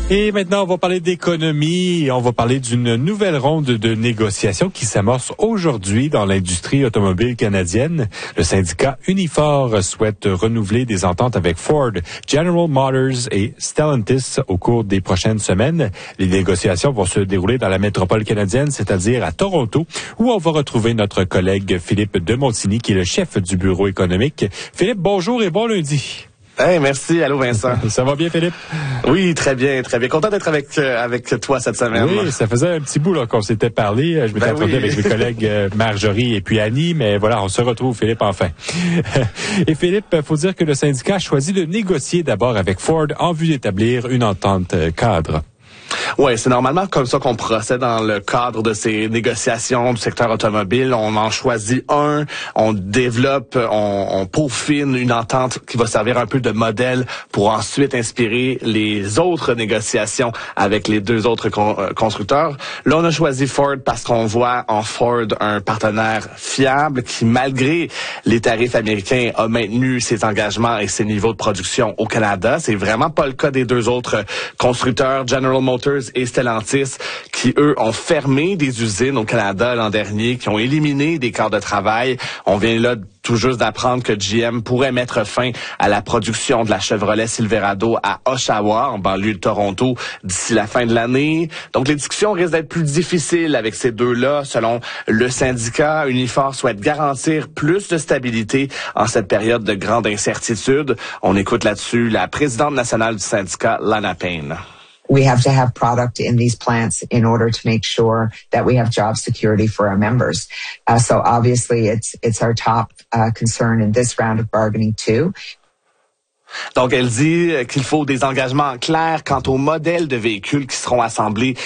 Et maintenant, on va parler d'économie. On va parler d'une nouvelle ronde de négociations qui s'amorce aujourd'hui dans l'industrie automobile canadienne. Le syndicat Unifor souhaite renouveler des ententes avec Ford, General Motors et Stellantis au cours des prochaines semaines. Les négociations vont se dérouler dans la métropole canadienne, c'est-à-dire à Toronto, où on va retrouver notre collègue Philippe de Montigny, qui est le chef du bureau économique. Philippe, bonjour et bon lundi. Hey, merci. Allô, Vincent. Ça va bien, Philippe? Oui, très bien, très bien. Content d'être avec toi cette semaine. Oui, ça faisait un petit bout là qu'on s'était parlé. Je m'étais entendu avec mes collègues Marjorie et puis Annie, mais voilà, on se retrouve, Philippe, enfin. Et Philippe, faut dire que le syndicat a choisi de négocier d'abord avec Ford en vue d'établir une entente cadre. Oui, c'est normalement comme ça qu'on procède dans le cadre de ces négociations du secteur automobile. On en choisit un, on développe, on peaufine une entente qui va servir un peu de modèle pour ensuite inspirer les autres négociations avec les deux autres constructeurs. Là, on a choisi Ford parce qu'on voit en Ford un partenaire fiable qui, malgré les tarifs américains, a maintenu ses engagements et ses niveaux de production au Canada. C'est vraiment pas le cas des deux autres constructeurs, General Motors et Stellantis, qui, eux, ont fermé des usines au Canada l'an dernier, qui ont éliminé des quarts de travail. On vient là tout juste d'apprendre que GM pourrait mettre fin à la production de la Chevrolet Silverado à Oshawa, en banlieue de Toronto, d'ici la fin de l'année. Donc, les discussions risquent d'être plus difficiles avec ces deux-là. Selon le syndicat, Unifor souhaite garantir plus de stabilité en cette période de grande incertitude. On écoute là-dessus la présidente nationale du syndicat, Lana Payne. We have to have product in these plants in order to make sure that we have job security for our members. So obviously it's our top concern in this round of bargaining too. Donc, elle dit qu'il faut des engagements clairs quant aux modèles de véhicules qui seront assemblés